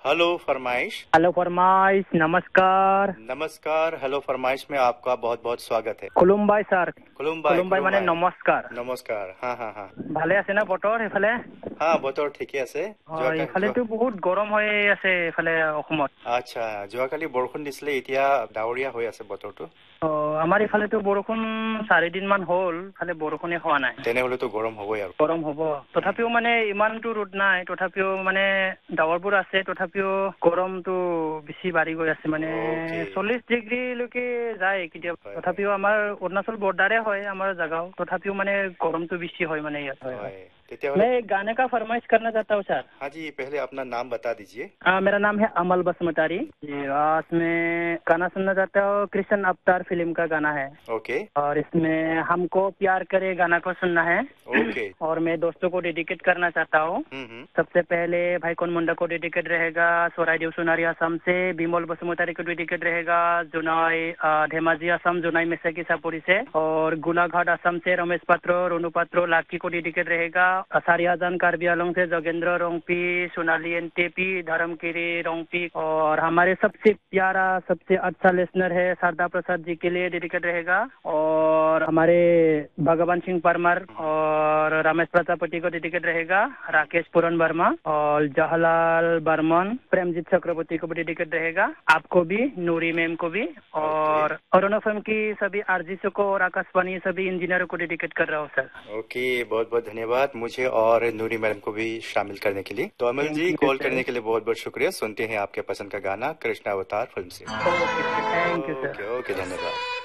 Hello फरमाइश। Hello फरमाइश, नमस्कार। नमस्कार। हेलो फरमाइश में आपका बहुत बहुत स्वागत है। खुलुमबाई सर। खुलुमबाई। खुलुमबाई মানে নমস্কাৰ। নমস্কাৰ। হা হা হা। ভালে আছে না বতৰ সেইফালে? হা বতৰ ঠিকে আছে। এইফালেতো বহুত গৰম হৈ আছে এইফালে অসমত। আচ্ছা, যোৱাকালি বৰষুণ দিছিলে, এতিয়া ডাৱৰীয়া হৈ আছে বতৰটো। আমাৰ ইফালেতো বৰষুণ 4 দিন মান হ'ল, খালি বৰষুণে হোৱা নাই। তেনেহলেতো গৰম হ'বই আৰু। গৰম হ'ব, তথাপিও মানে ইমানটো ৰ'দ নাই, তথাপিও মানে ডাৱৰবোৰ আছে, তথাপিও গৰমটো বেছি বাঢ়ি গৈ আছে, মানে 40 ডিগ্ৰীলৈকে যায় কেতিয়াবা। তথাপিও আমাৰ অৰুণাচল বৰ্ডাৰে হয় আমাৰ জাগাও, তথাপিও মানে গৰমটো বেছি হয় মানে ইয়াত। मैं गाने का फरमाइश करना चाहता हूँ सर। हाँ जी, पहले अपना नाम बता दीजिए। मेरा नाम है अमल बसमतारी जी। इसमें गाना सुनना चाहता हूँ, कृष्ण अवतार फिल्म का गाना है। ओके। और इसमें हमको प्यार करे गाना को सुनना है। ओके। और मैं दोस्तों को डेडिकेट करना चाहता हूँ। सबसे पहले भाई कौन मुंडा को डेडिकेट रहेगा, सोराइदेव सोनारी असम से बिमल बसुमतारी को डेडिकेट रहेगा, जुनाई धेमाजी असम जुनाई मेसाकी सापुरी से, और गोलाघाट असम से रमेश पात्रो रोनू पात्रो लाकी को डेडिकेट रहेगा, सारियाजान कार्बी आलंग से जोगेंद्र रोंगपी, सोनाली एनटीपी, धर्मगिरी रोंगपी, और हमारे सबसे प्यारा सबसे अच्छा लिसनर है शारदा प्रसाद जी के लिए डेडिकेट रहेगा, और हमारे भगवान सिंह परमार और रमेश प्रजापति को डेडिकेट रहेगा, राकेश पूरन वर्मा और जवाहरलाल बर्मन, प्रेमजीत चक्रवर्ती को भी डेडिकेट रहेगा, आपको भी, नूरी मैम को भी, और अरुण एफएम की सभी आरजीसी को और आकाशवाणी सभी इंजीनियरों को डेडिकेट कर रहा हूँ सर। ओके, बहुत बहुत धन्यवाद मुझे और नूरी मैडम को भी शामिल करने के लिए। तो अमल जी, कॉल करने के लिए बहुत बहुत शुक्रिया। सुनते हैं आपके पसंद का गाना कृष्ण अवतार फिल्म से। Thank you sir. ओके, धन्यवाद।